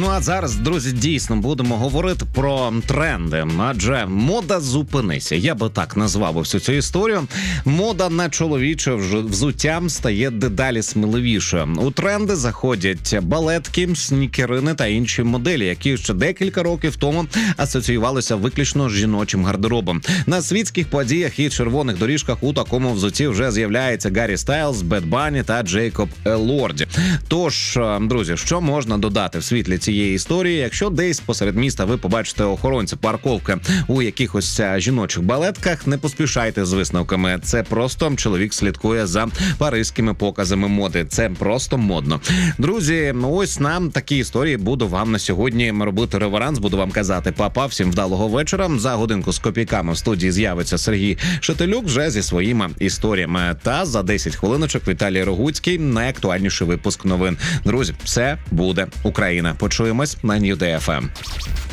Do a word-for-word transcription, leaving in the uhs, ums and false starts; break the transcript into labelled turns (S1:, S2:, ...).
S1: Ну а зараз, друзі, дійсно будемо говорити про тренди, адже мода зупинися. Я би так назвав всю цю історію. Мода на чоловіче взуття стає дедалі сміливішою. У тренди заходять балетки, снікерини та інші моделі, які ще декілька років тому асоціювалися виключно з жіночим гардеробом. На світських подіях і червоних доріжках у такому взутті вже з'являється Гаррі Стайлз, Бед Банні та Джейкоб Елорді. Тож, друзі, що можна додати в світлі цієї історії, якщо десь посеред міста ви побачите охоронця парковки у якихось жіночих балетках, не поспішайте з висновками. Це просто чоловік слідкує за паризькими показами моди. Це просто модно. Друзі, ось нам такі історії. Буду вам на сьогодні робити реверанс, буду вам казати папа, всім вдалого вечора. За годинку з копійками в студії з'явиться Сергій Шетелюк вже зі своїми історіями. Та за десять хвилиночок Віталій Рогуцький, найактуальніший випуск новин. Друзі, все буде Україна. Почуємось на Нью Дей Еф Ем.